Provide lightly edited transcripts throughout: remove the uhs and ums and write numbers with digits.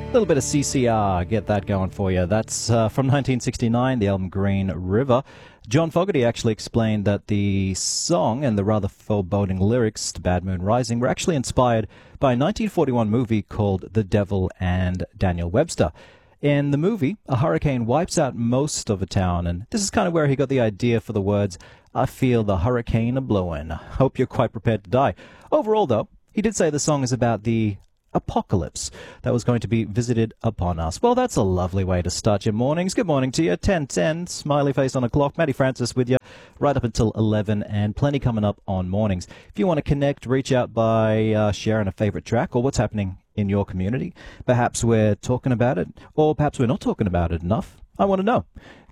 A little bit of CCR, get that going for you. That's from 1969, the album Green River. John Fogerty actually explained that the song and the rather foreboding lyrics to Bad Moon Rising were actually inspired by a 1941 movie called The Devil and Daniel Webster. In the movie, a hurricane wipes out most of a town, and this is kind of where he got the idea for the words, "I feel the hurricane a-blowin'. Hope you're quite prepared to die." Overall, though, he did say the song is about the apocalypse that was going to be visited upon us. Well, that's a lovely way to start your mornings. Good morning to you. 10:10, smiley face on a clock. Matty Francis with you right up until 11, and plenty coming up on mornings. If you want to connect, reach out by sharing a favorite track or what's happening in your community. Perhaps we're talking about it, or perhaps we're not talking about it enough. I want to know.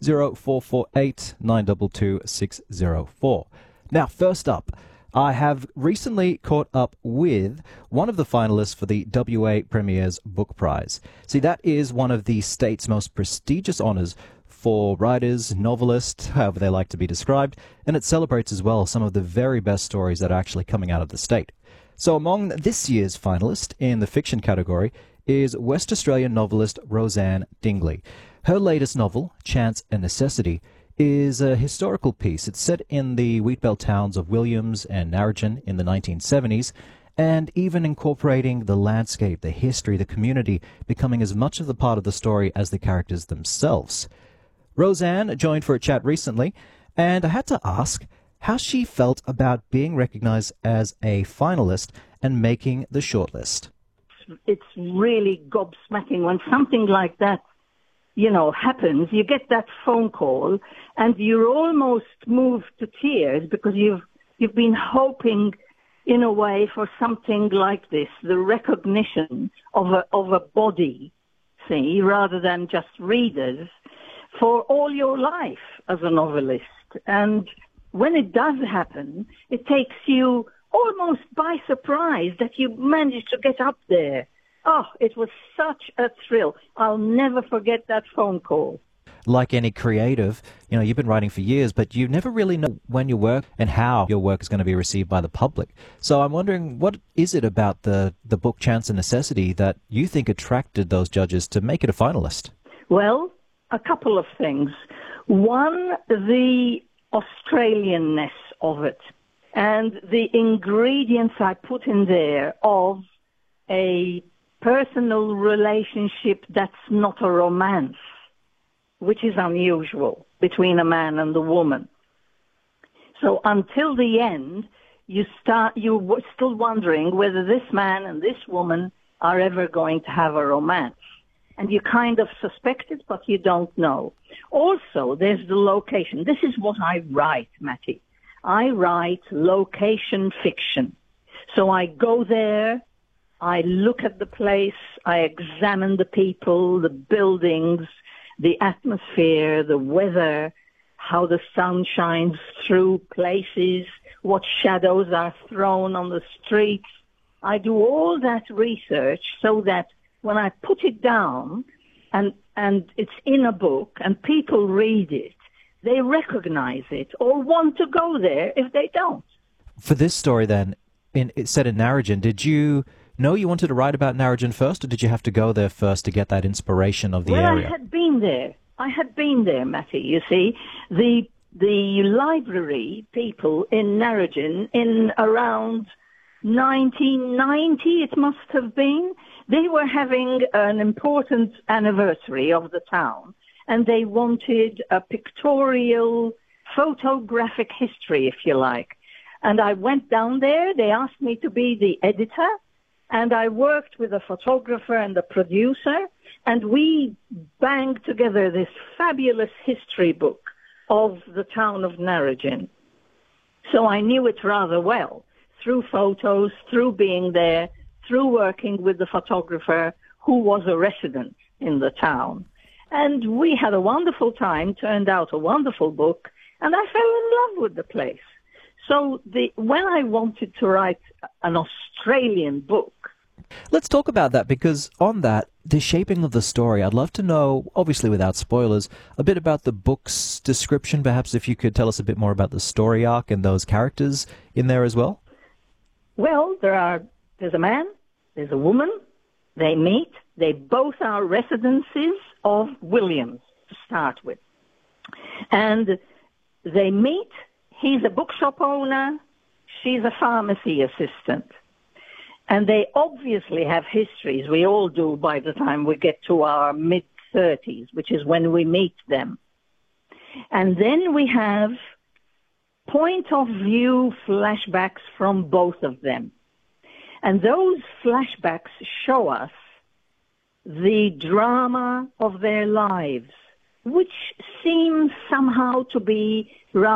0448 922 604. Now, first up, I have recently caught up with one of the finalists for the WA Premier's Book Prize. See, that is one of the state's most prestigious honours for writers, novelists, however they like to be described, and it celebrates as well some of the very best stories that are actually coming out of the state. So among this year's finalists in the fiction category is West Australian novelist Roseanne Dingley. Her latest novel, Chance and Necessity, is a historical piece. It's set in the wheatbelt towns of Williams and Narrogin in the 1970s, and even incorporating the landscape, the history, the community, becoming as much of the part of the story as the characters themselves. Roseanne joined for a chat recently, and I had to ask how she felt about being recognized as a finalist and making the shortlist. It's really gobsmacking when something like that happens. You get that phone call and you're almost moved to tears because you've been hoping in a way for something like this, the recognition of a body, see, rather than just readers, for all your life as a novelist. And when it does happen, it takes you almost by surprise that you managed to get up there. Oh, it was such a thrill. I'll never forget that phone call. Like any creative, you've been writing for years, but you never really know when your work and how your work is going to be received by the public. So I'm wondering, what is it about the book Chance and Necessity that you think attracted those judges to make it a finalist? Well, a couple of things. One, the Australianness of it and the ingredients I put in there of a personal relationship that's not a romance, which is unusual between a man and a woman. So until the end, you're still wondering whether this man and this woman are ever going to have a romance. And you kind of suspect it, but you don't know. Also, there's the location. This is what I write, Matty. I write location fiction. So I go there, I look at the place, I examine the people, the buildings, the atmosphere, the weather, how the sun shines through places, what shadows are thrown on the streets. I do all that research so that when I put it down and it's in a book and people read it, they recognize it or want to go there if they don't. For this story then, it's set in Narrogin, did you know you wanted to write about Narrogin first, or did you have to go there first to get that inspiration of the area? I had been there, Matty, you see. The library people in Narrogin in around 1990, it must have been, they were having an important anniversary of the town, and they wanted a pictorial, photographic history, if you like. And I went down there, they asked me to be the editor, and I worked with a photographer and a producer, and we banged together this fabulous history book of the town of Narrogin. So I knew it rather well, through photos, through being there, through working with the photographer who was a resident in the town. And we had a wonderful time, turned out a wonderful book, and I fell in love with the place. So when I wanted to write an Australian book... Let's talk about that, because on that, the shaping of the story, I'd love to know, obviously without spoilers, a bit about the book's description. Perhaps if you could tell us a bit more about the story arc and those characters in there as well. Well, there's a man, there's a woman, they meet, They both are residences of Williams, to start with. And they meet. He's a bookshop owner. She's a pharmacy assistant. And they obviously have histories. We all do by the time we get to our mid-30s, which is when we meet them. And then we have point-of-view flashbacks from both of them. And those flashbacks show us the drama of their lives, which seems somehow to be rather